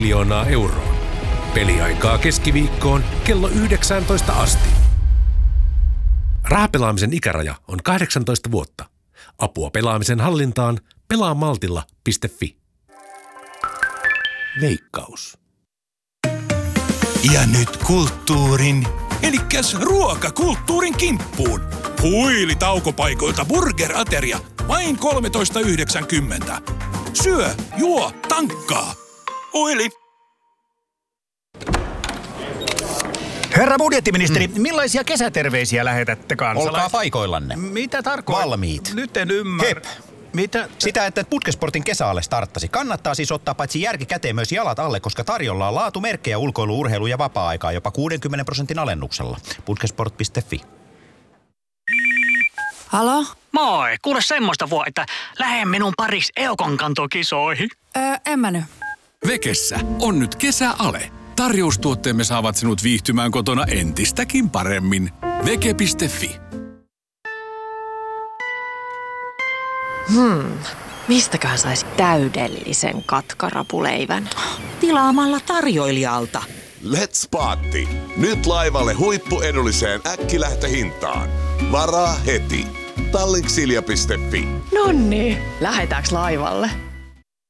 miljoonaa euroa. Peliaikaa keskiviikkoon kello 19 asti. Rahapelaamisen ikäraja on 18 vuotta. Apua pelaamisen hallintaan pelaamaltilla.fi. Veikkaus. Ja nyt kulttuurin, elikkäs ruokakulttuurin kimppuun. Huili taukopaikoilta burgerateria, vain 13,90. Syö, juo, tankkaa. Huili. Herra budjettiministeri, millaisia kesäterveisiä lähetätte kansalaisille? Olkaa paikoillanne. Mitä tarkoittaa? Valmiit. Nyt en ymmärrä. Hep. Mitä? Sitä, että Putkesportin kesäalle starttasi. Kannattaa siis ottaa paitsi järki käteen myös jalat alle, koska tarjolla on laatumerkkejä ulkoilu, urheilu ja vapaa-aikaa jopa 60% alennuksella. Putkesport.fi. Halo? Moi, kuule semmoista että lähde minun paris Eukon kantokisoihin. En mä nyt. Vekessä on nyt kesäale. Tarjoustuotteemme saavat sinut viihtymään kotona entistäkin paremmin. Veke.fi. Mistäköhän saisi täydellisen katkarapuleivän? Tilaamalla tarjoilijalta. Let's Party! Nyt laivalle huippuedulliseen äkkilähtöhintaan. Varaa heti. Tallinksilja.fi. Nonni, lähetäänkö laivalle?